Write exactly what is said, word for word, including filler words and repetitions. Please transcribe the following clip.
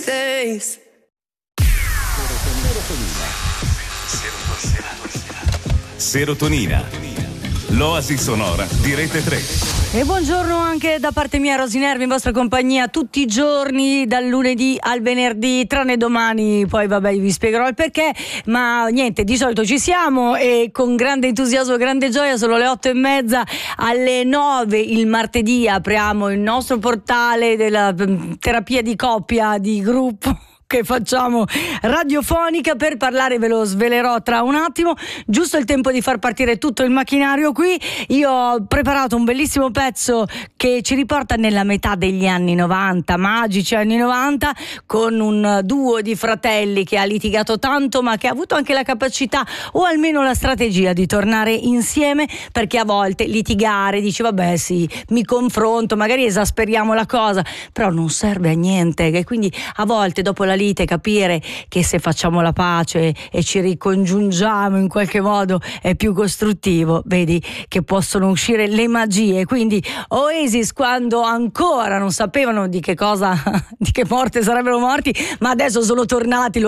days. Serotonina, l'oasi sonora di Rete tre. E buongiorno anche da parte mia, Rosinervi, in vostra compagnia tutti i giorni dal lunedì al venerdì, tranne domani, poi vabbè vi spiegherò il perché, ma niente, di solito ci siamo e con grande entusiasmo e grande gioia sono le otto e mezza, alle nove il martedì apriamo il nostro portale della terapia di coppia, di gruppo che facciamo radiofonica per parlare, ve lo svelerò tra un attimo, giusto il tempo di far partire tutto il macchinario qui. Io ho preparato un bellissimo pezzo che ci riporta nella metà degli anni novanta, magici anni novanta, con un duo di fratelli che ha litigato tanto ma che ha avuto anche la capacità o almeno la strategia di tornare insieme, perché a volte litigare, dici vabbè sì, mi confronto, magari esasperiamo la cosa, però non serve a niente, e quindi a volte dopo la lite capire che se facciamo la pace e ci ricongiungiamo in qualche modo è più costruttivo, vedi che possono uscire le magie. Quindi Oasis, quando ancora non sapevano di che cosa, di che morte sarebbero morti, ma adesso sono tornati, lo